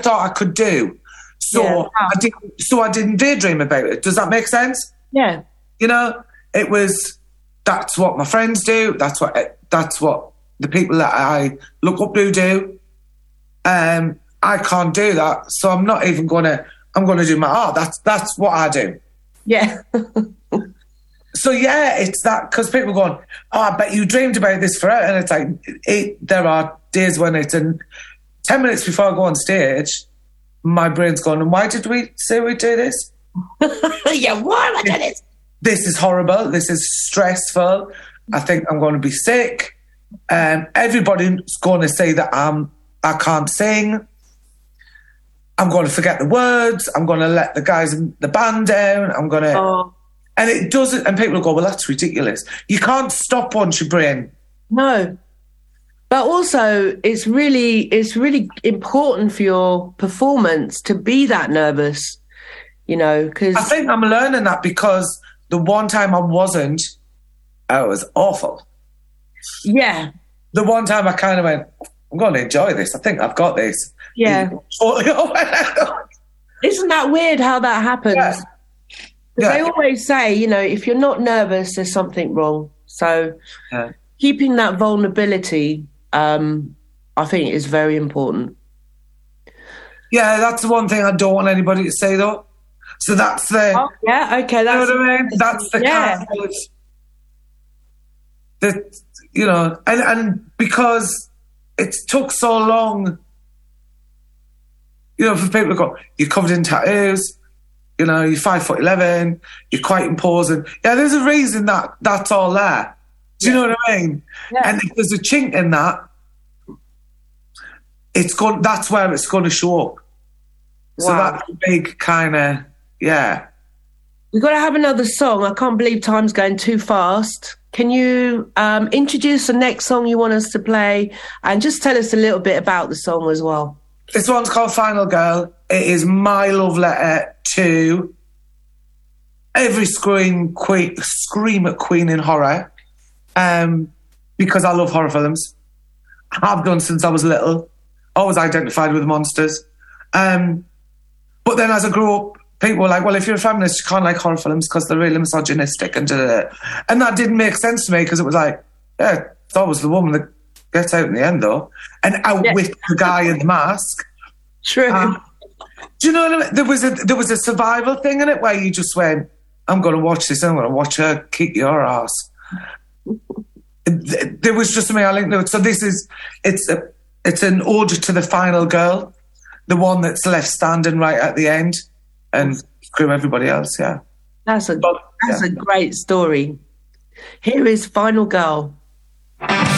thought I could do. So Yeah. I didn't daydream about it. Does that make sense? Yeah. You know, that's what my friends do. That's what the people that I look up to do. I can't do that, so I'm not even I'm gonna do my art. That's what I do. Yeah. So yeah, it's that, because people are going, oh, I bet you dreamed about this forever. And it's like, there are days when it's 10 minutes before I go on stage, my brain's going, and why did we say we'd do this? Yeah, why am I doing this? This is horrible. This is stressful. I think I'm going to be sick. Everybody's going to say that I can't sing. I'm going to forget the words. I'm going to let the guys in the band down. I'm going to... Oh. And it doesn't... And people will go, well, that's ridiculous. You can't stop once your brain... No. But also, it's really important for your performance to be that nervous, you know, because... I think I'm learning that, because the one time I wasn't, I was awful. Yeah. The one time I kind of went, I'm going to enjoy this. I think I've got this. Yeah. Isn't that weird how that happens? Yeah. Because they always say, you know, if you're not nervous, there's something wrong. So keeping that vulnerability, I think, is very important. Yeah, that's the one thing I don't want anybody to say, though. So that's the... Oh, yeah, okay. That's, you know what I mean? That's the kind of... That, you know, and because it took so long, you know, for people to go, you're covered in tattoos, you know, you're 5'11", you're quite imposing. Yeah, there's a reason that's all there. Do you know what I mean? Yeah. And if there's a chink in that, that's where it's going to show up. Wow. So that's a big kind of, yeah. We've got to have another song. I can't believe time's going too fast. Can you introduce the next song you want us to play, and just tell us a little bit about the song as well? This one's called Final Girl. It is my love letter to every scream at Queen in horror, because I love horror films. I have done since I was little. Always identified with monsters. But then as I grew up, people were like, well, if you're a feminist, you can't like horror films because they're really misogynistic and da-da-da. And that didn't make sense to me, because it was like, yeah, it's always the woman that gets out in the end, though. And outwit the guy in the mask. True. Do you know what I mean? There was a survival thing in it where you just went, I'm going to watch this and I'm going to watch her kick your ass. There was just something I linked to it. So it's an ode to the final girl, the one that's left standing right at the end, and screw everybody else. Yeah, that's a great story. Here is Final Girl.